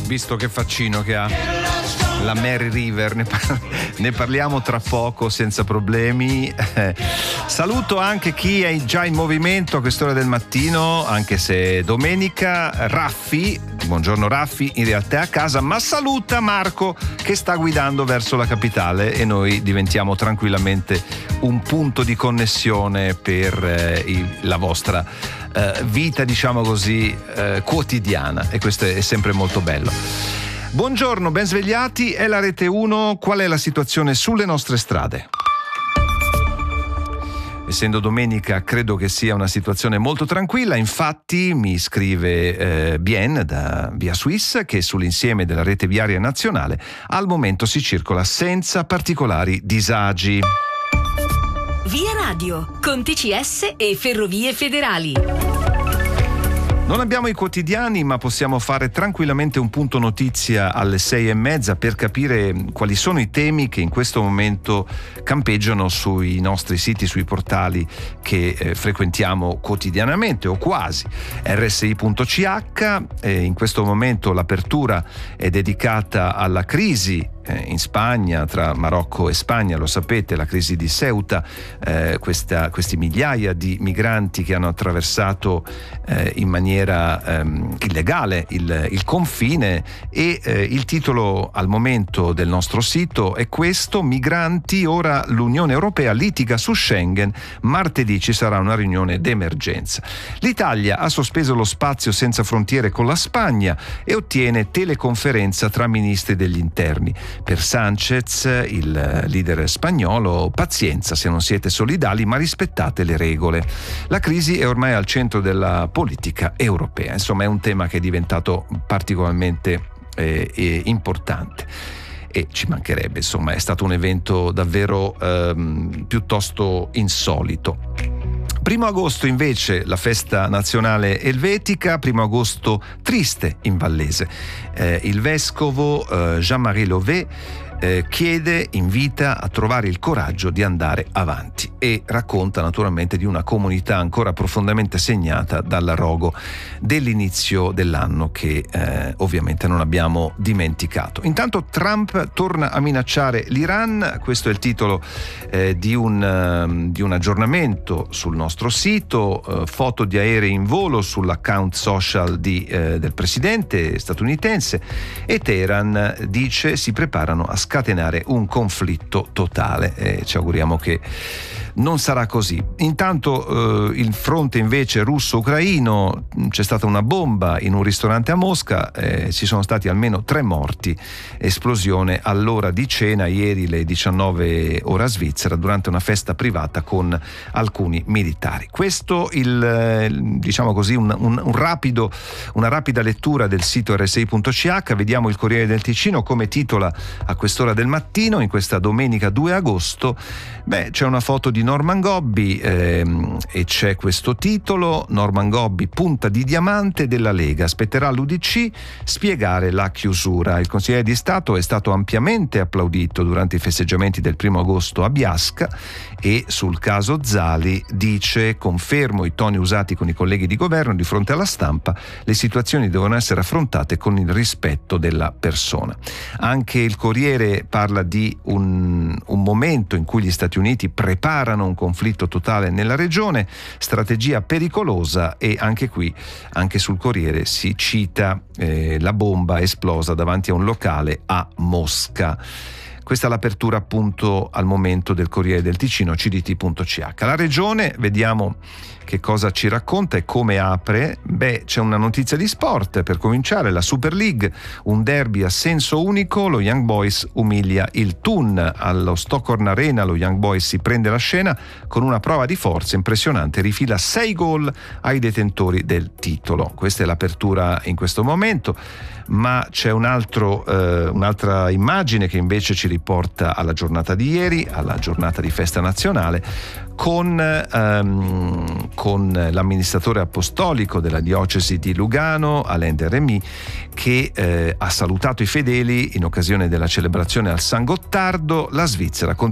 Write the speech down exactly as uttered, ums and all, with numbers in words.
visto che faccino che ha la Mary River, ne, par- ne parliamo tra poco senza problemi. Eh, saluto anche chi è già in movimento a quest'ora del mattino, anche se è domenica. Raffi, buongiorno Raffi, in realtà è a casa, ma saluta Marco che sta guidando verso la capitale e noi diventiamo tranquillamente un punto di connessione per eh, il, la vostra eh, vita, diciamo così, eh, quotidiana, e questo è sempre molto bello. Buongiorno, ben svegliati, è la Rete uno. Qual è la situazione sulle nostre strade? Essendo domenica credo che sia una situazione molto tranquilla, infatti mi scrive eh, Bien da Via Suisse che sull'insieme della rete viaria nazionale al momento si circola senza particolari disagi. Via Radio, con T C S e Ferrovie Federali. Non abbiamo i quotidiani, ma possiamo fare tranquillamente un punto notizia alle sei e mezza per capire quali sono i temi che in questo momento campeggiano sui nostri siti, sui portali che eh, frequentiamo quotidianamente o quasi. R S I punto C H, eh, in questo momento l'apertura è dedicata alla crisi in Spagna, tra Marocco e Spagna, lo sapete, la crisi di Ceuta, eh, questa, questi migliaia di migranti che hanno attraversato eh, in maniera ehm, illegale il, il confine e eh, il titolo al momento del nostro sito è questo: migranti, ora l'Unione Europea litiga su Schengen, martedì ci sarà una riunione d'emergenza. L'Italia ha sospeso lo spazio senza frontiere con la Spagna e ottiene teleconferenza tra ministri degli interni. Per Sanchez, il leader spagnolo, pazienza se non siete solidali, ma rispettate le regole. La crisi è ormai al centro della politica europea, insomma è un tema che è diventato particolarmente eh, importante. E ci mancherebbe, insomma è stato un evento davvero ehm, piuttosto insolito. Primo agosto invece la festa nazionale elvetica, primo agosto triste in Vallese. Eh, il vescovo eh, Jean-Marie Lauvet eh, chiede, invita a trovare il coraggio di andare avanti e racconta naturalmente di una comunità ancora profondamente segnata dal rogo dell'inizio dell'anno che eh, ovviamente non abbiamo dimenticato. Intanto Trump torna a minacciare l'Iran, questo è il titolo eh, di, un, uh, di un aggiornamento sul nostro sito, uh, foto di aerei in volo sull'account social di, uh, del presidente statunitense, e Teheran dice si preparano a scatenare un conflitto totale e ci auguriamo che non sarà così. Intanto eh, il fronte invece russo-ucraino, c'è stata una bomba in un ristorante a Mosca, eh, ci sono stati almeno tre morti, esplosione all'ora di cena ieri le diciannove ora svizzera durante una festa privata con alcuni militari. Questo il diciamo così un, un, un rapido una rapida lettura del sito R S I punto C H. Vediamo il Corriere del Ticino come titola a quest'ora del mattino, in questa domenica due agosto. Beh, c'è una foto di Norman Gobbi ehm, e c'è questo titolo: Norman Gobbi, punta di diamante della Lega, aspetterà l'U D C spiegare la chiusura. Il consigliere di Stato è stato ampiamente applaudito durante i festeggiamenti del primo agosto a Biasca e sul caso Zali dice: confermo i toni usati con i colleghi di governo di fronte alla stampa, le situazioni devono essere affrontate con il rispetto della persona. Anche il Corriere parla di un, un momento in cui gli Stati Uniti preparano un conflitto totale nella regione, strategia pericolosa, e anche qui, anche sul Corriere, si cita eh, la bomba esplosa davanti a un locale a Mosca. Questa è l'apertura appunto al momento del Corriere del Ticino, C D T punto C H. La regione, vediamo che cosa ci racconta e come apre. Beh, c'è una notizia di sport per cominciare, la Super League, un derby a senso unico, lo Young Boys umilia il Thun. Allo Stockholm Arena lo Young Boys si prende la scena con una prova di forza impressionante, rifila sei gol ai detentori del titolo. Questa è l'apertura in questo momento, ma c'è un altro, eh, un'altra immagine che invece ci riporta alla giornata di ieri, alla giornata di festa nazionale, con, ehm, con l'amministratore apostolico della diocesi di Lugano, Alain de Remy, che eh, ha salutato i fedeli in occasione della celebrazione al San Gottardo. La Svizzera